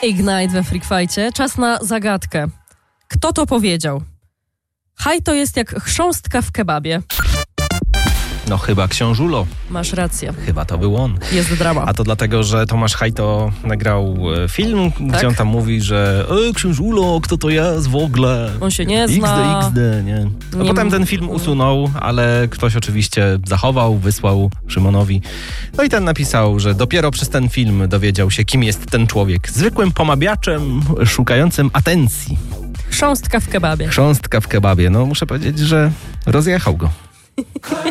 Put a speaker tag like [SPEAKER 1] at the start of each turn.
[SPEAKER 1] Ignite we Freak Fightcie. Czas na zagadkę. Kto to powiedział? Haj to jest jak chrząstka w kebabie.
[SPEAKER 2] No chyba Książulo.
[SPEAKER 1] Masz rację.
[SPEAKER 2] Chyba to był on.
[SPEAKER 1] Jest drama.
[SPEAKER 2] A to dlatego, że Tomasz Hajto nagrał film, gdzie on tam mówi, że Książulo, kto to jest w ogóle?
[SPEAKER 1] On się nie zna.
[SPEAKER 2] XD, nie? No potem ten film usunął, ale ktoś oczywiście zachował, wysłał Szymonowi. No i ten napisał, że dopiero przez ten film dowiedział się, kim jest ten człowiek. Zwykłym pomabiaczem szukającym atencji.
[SPEAKER 1] Chrząstka w kebabie.
[SPEAKER 2] Chrząstka w kebabie. No muszę powiedzieć, że rozjechał go.